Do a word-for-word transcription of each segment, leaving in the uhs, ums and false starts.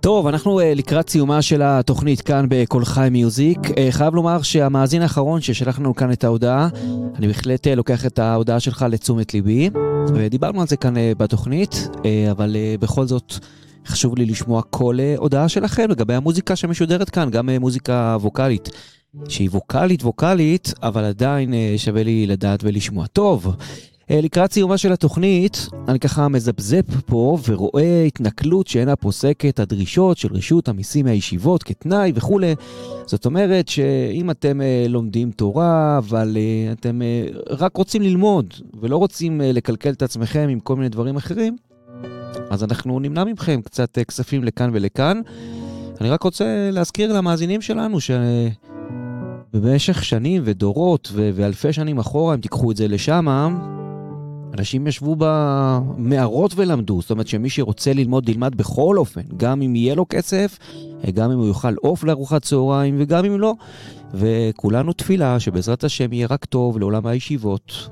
טוב, אנחנו uh, לקראת סיומה של התוכנית כאן בכל חי מיוזיק. Uh, חייב לומר שהמאזין האחרון ששלח לנו כאן את ההודעה, אני בהחלט uh, לוקח את ההודעה שלך לתשומת ליבי, ודיברנו על זה כאן uh, בתוכנית, uh, אבל uh, בכל זאת חשוב לי לשמוע כל uh, הודעה שלכם לגבי המוזיקה שמשודרת כאן, גם uh, מוזיקה ווקלית, שהיא ווקלית ווקלית, אבל עדיין uh, שווה לי לדעת ולשמוע. טוב, לקראת סיומה של התוכנית, אני ככה מזבזב פה ורואה התנכלות שאינה פוסקת הדרישות של רשות המיסים מהישיבות כתנאי וכו'. זאת אומרת שאם אתם לומדים תורה, אבל אתם רק רוצים ללמוד ולא רוצים לקלקל את עצמכם עם כל מיני דברים אחרים, אז אנחנו נמנע מכם קצת כספים לכאן ולכאן. אני רק רוצה להזכיר למאזינים שלנו שבמשך שנים ודורות ואלפי שנים אחורה, אם תיקחו את זה לשם, אנשים ישבו במערות ולמדו. זאת אומרת שמי שרוצה ללמוד, ילמד בכל אופן, גם אם יהיה לו כסף, גם אם הוא יאכל עוף לארוחת צהריים וגם אם לא. וכולנו תפילה שבעזרת השם יהיה רק טוב לעולם הישיבות.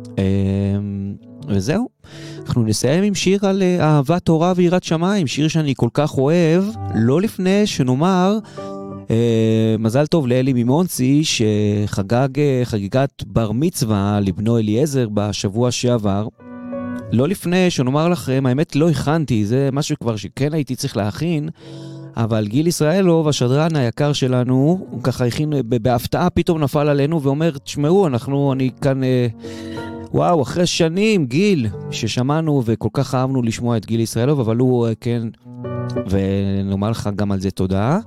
וזהו. אנחנו נסיים עם שיר על אהבת תורה ויראת שמיים, שיר שאני כל כך אוהב, לא לפני שנאמר Uh, מזל טוב לאלי מימונסי שחגג חגיגת בר מצווה לבנו אליעזר בשבוע שעבר. לא לפני שנאמר לכם, האמת לא הכנתי, זה משהו כבר שכן הייתי צריך להכין, אבל גיל ישראלוב, השדרן היקר שלנו, הוא ככה הכין בהפתעה, פתאום נפל עלינו ואומר, תשמעו, אנחנו, אני כאן, uh, וואו, אחרי שנים, גיל, ששמענו וכל כך אהבנו לשמוע את גיל ישראלוב, אבל הוא, uh, כן, ונאמר לך גם על זה תודה.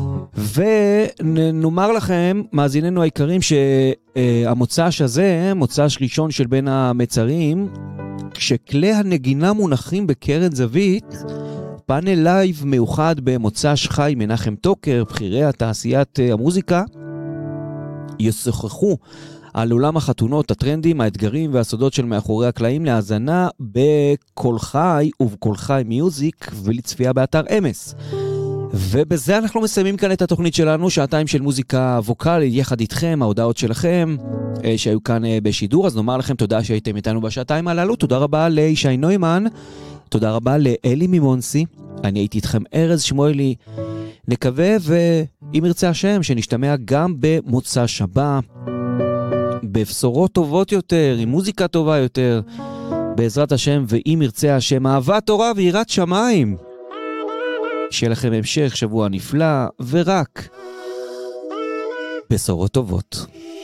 ונאמר לכם, מאזיננו היקרים, שהמוצ"ש הזה, מוצ"ש ראשון של בין המצרים, כשכלי הנגינה מונחים בקרן זווית, פאנל לייב מיוחד במוצ"ש חי מנחם טוקר, בחירי התעשיית המוזיקה, ישוחחו על עולם החתונות, הטרנדים, האתגרים והסודות של מאחורי הקלעים להאזנה בכל חי ובכל חי מיוזיק ולצפייה באתר אמס. ובזה אנחנו מסיימים כאן את התוכנית שלנו, שעתיים של מוזיקה ווקלית יחד איתכם, ההודעות שלכם שהיו כאן בשידור. אז נאמר לכם תודה שהייתם איתנו בשעתיים הללו. תודה רבה לישי נוימן, תודה רבה לאלי מימונסי, אני הייתי איתכם ארז שמואלי. נקווה ואם ירצה השם שנשתמע גם במוצ"ש הבא בבשורות טובות יותר, עם מוזיקה טובה יותר, בעזרת השם. ואם ירצה השם, אהבת תורה ויראת שמיים. שיהיה לכם המשך שבוע נפלא ורק בשורות טובות.